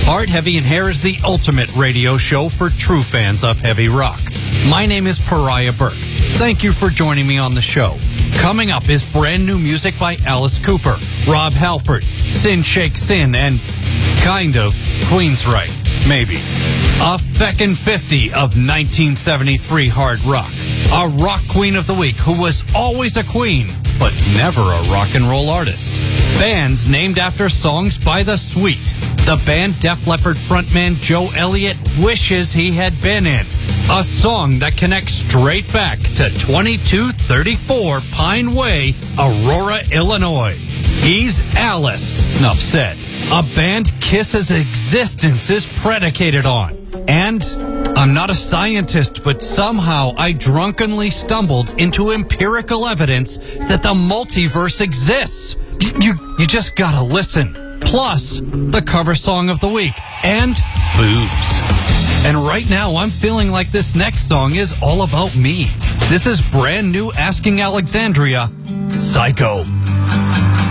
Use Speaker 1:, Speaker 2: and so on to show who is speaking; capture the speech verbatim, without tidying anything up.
Speaker 1: Hard, Heavy, and Hair is the ultimate radio show for true fans of heavy rock. My name is Pariah Burke. Thank you for joining me on the show. Coming up is brand new music by Alice Cooper, Rob Halford, Sin Shake Sin, and kind of Queensryche, maybe. A feckin' fifty of nineteen seventy-three hard rock. A rock queen of the week who was always a queen, but never a rock and roll artist. Bands named after songs by The Sweet. The band Def Leppard frontman Joe Elliott wishes he had been in. A song that connects straight back to twenty-two thirty-four Pine Way, Aurora, Illinois. He's Alice, enough said. A band Kiss's existence is predicated on. And I'm not a scientist, but somehow I drunkenly stumbled into empirical evidence that the multiverse exists. You, you, you just gotta listen. Plus, the cover song of the week, and boobs. And right now, I'm feeling like this next song is all about me. This is brand new Asking Alexandria, Psycho.